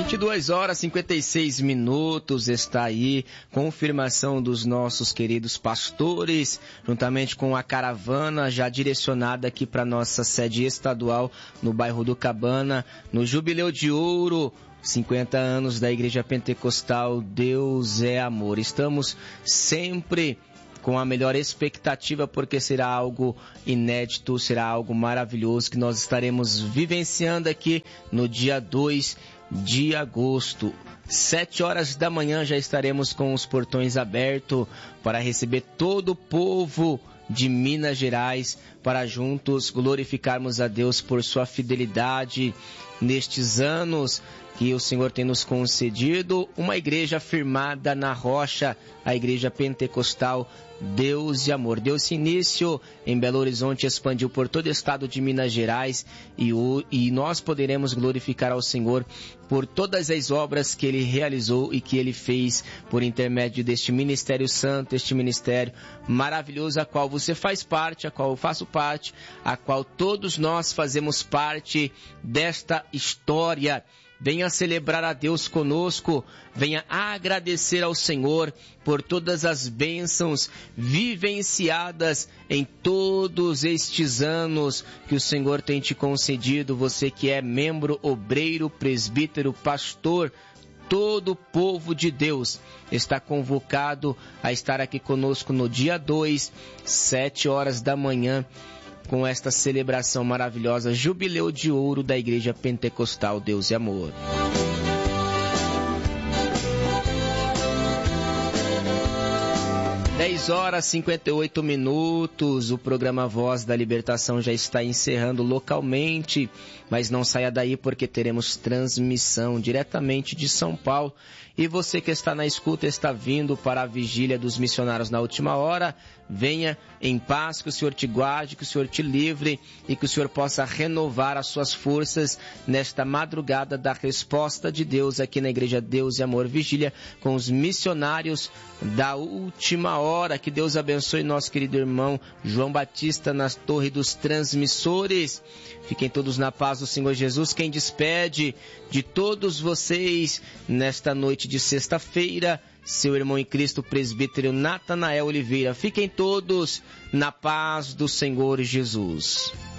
22 horas e 56 minutos, está aí confirmação dos nossos queridos pastores, juntamente com a caravana já direcionada aqui para nossa sede estadual no bairro do Cabana, no Jubileu de Ouro, 50 anos da Igreja Pentecostal Deus é Amor. Estamos sempre com a melhor expectativa, porque será algo inédito, será algo maravilhoso que nós estaremos vivenciando aqui no dia 2 de agosto. 7 horas da manhã já estaremos com os portões abertos para receber todo o povo de Minas Gerais, para juntos glorificarmos a Deus por sua fidelidade nestes anos que o Senhor tem nos concedido, uma igreja firmada na rocha, a Igreja Pentecostal Deus e Amor. Deu-se início em Belo Horizonte, expandiu por todo o estado de Minas Gerais e nós poderemos glorificar ao Senhor por todas as obras que Ele realizou e que Ele fez por intermédio deste Ministério Santo, este ministério maravilhoso, a qual você faz parte, a qual eu faço parte, a qual todos nós fazemos parte desta história. Venha celebrar a Deus conosco, venha agradecer ao Senhor por todas as bênçãos vivenciadas em todos estes anos que o Senhor tem te concedido. Você que é membro, obreiro, presbítero, pastor, todo o povo de Deus está convocado a estar aqui conosco no dia 2, 7 horas da manhã, com esta celebração maravilhosa, Jubileu de Ouro da Igreja Pentecostal Deus e Amor. 10 horas e 58 minutos, o programa Voz da Libertação já está encerrando localmente, mas não saia daí porque teremos transmissão diretamente de São Paulo. E você que está na escuta, está vindo para a vigília dos missionários na última hora, venha em paz, que o Senhor te guarde, que o Senhor te livre e que o Senhor possa renovar as suas forças nesta madrugada da resposta de Deus aqui na Igreja Deus e Amor Vigília com os missionários da última hora. Que Deus abençoe nosso querido irmão João Batista na Torre dos Transmissores. Fiquem todos na paz do Senhor Jesus. Quem despede de todos vocês nesta noite de sexta-feira, seu irmão em Cristo, presbítero Natanael Oliveira. Fiquem todos na paz do Senhor Jesus.